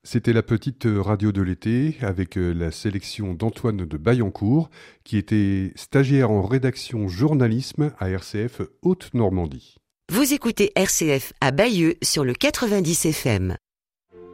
C'était la petite radio de l'été avec la sélection d'Antoine de Baillancourt, qui était stagiaire en rédaction journalisme à RCF Haute-Normandie. Vous écoutez RCF à Bayeux sur le 90 FM.